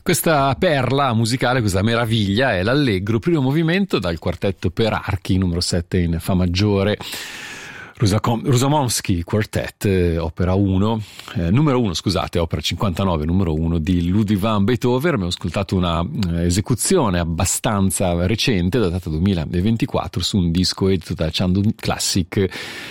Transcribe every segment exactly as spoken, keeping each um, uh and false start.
Questa perla musicale, questa meraviglia è l'Allegro, primo movimento dal quartetto per archi, numero sette in Fa maggiore. Russomonsky Quartet, eh, opera uno, eh, numero uno, scusate, opera cinquantanove, numero uno di Ludwig van Beethoven. Abbiamo ascoltato una eh, esecuzione abbastanza recente, datata duemilaventiquattro, su un disco edito da Chandon Classic,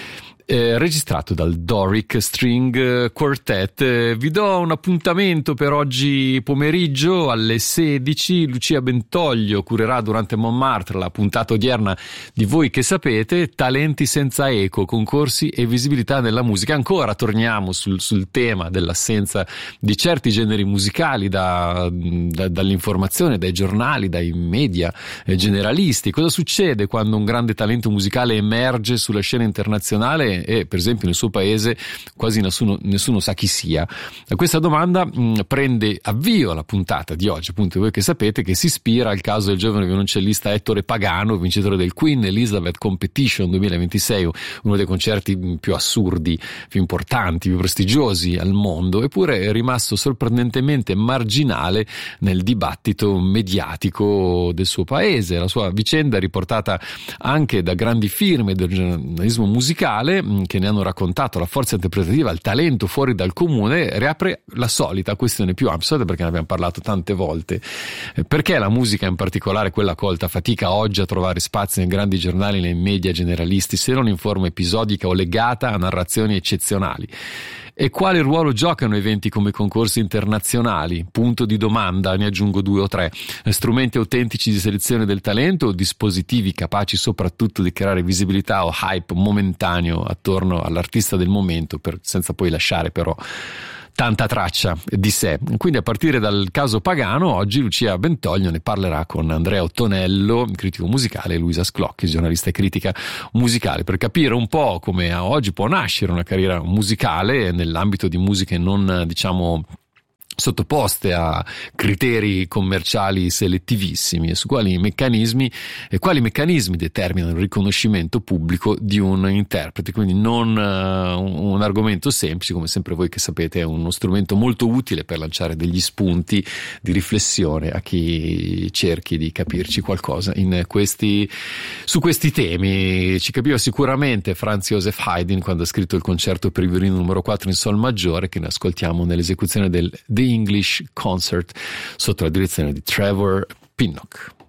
Eh, registrato dal Doric String Quartet. Eh, vi do un appuntamento per oggi pomeriggio alle sedici. Lucia Bentoglio curerà durante Montmartre la puntata odierna di Voi che sapete, talenti senza eco, concorsi e visibilità nella musica. Ancora torniamo sul, sul tema dell'assenza di certi generi musicali da, da, dall'informazione, dai giornali, dai media eh, generalisti. Cosa succede quando un grande talento musicale emerge sulla scena internazionale e per esempio nel suo paese quasi nessuno, nessuno sa chi sia? A questa domanda mh, prende avvio la puntata di oggi, appunto Voi che sapete, che si ispira al caso del giovane violoncellista Ettore Pagano, vincitore del Queen Elizabeth Competition duemilaventisei, uno dei concerti più assurdi, più importanti, più prestigiosi al mondo, eppure è rimasto sorprendentemente marginale nel dibattito mediatico del suo paese. La sua vicenda è riportata anche da grandi firme del giornalismo musicale che ne hanno raccontato la forza interpretativa, il talento fuori dal comune. Riapre la solita questione più ampia, perché ne abbiamo parlato tante volte: perché la musica, in particolare quella colta, fatica oggi a trovare spazio nei grandi giornali, nei media generalisti, se non in forma episodica o legata a narrazioni eccezionali? E quale ruolo giocano eventi come concorsi internazionali? Punto di domanda, ne aggiungo due o tre. Strumenti autentici di selezione del talento o dispositivi capaci soprattutto di creare visibilità o hype momentaneo attorno all'artista del momento, per, senza poi lasciare però tanta traccia di sé? Quindi, a partire dal caso Pagano, oggi Lucia Bentoglio ne parlerà con Andrea Ottonello, critico musicale, e Luisa Sclocchi, giornalista e critica musicale, per capire un po' come oggi può nascere una carriera musicale nell'ambito di musiche non, diciamo, sottoposte a criteri commerciali selettivissimi, e su quali meccanismi e quali meccanismi determinano il riconoscimento pubblico di un interprete. Quindi non uh, un, un argomento semplice, come sempre Voi che sapete, è uno strumento molto utile per lanciare degli spunti di riflessione a chi cerchi di capirci qualcosa in questi, su questi temi. Ci capiva sicuramente Franz Joseph Haydn quando ha scritto il concerto per il violino numero quattro in sol maggiore, che ne ascoltiamo nell'esecuzione del The English Concert sotto la direzione di Trevor Pinnock.